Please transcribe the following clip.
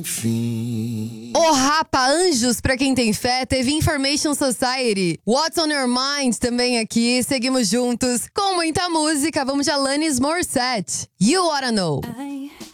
Enfim. O Rapa Anjos, pra quem tem fé, teve Information Society. What's on Your Mind também aqui. Seguimos juntos com muita música. Vamos de Alanis Morissette. You Oughta Know.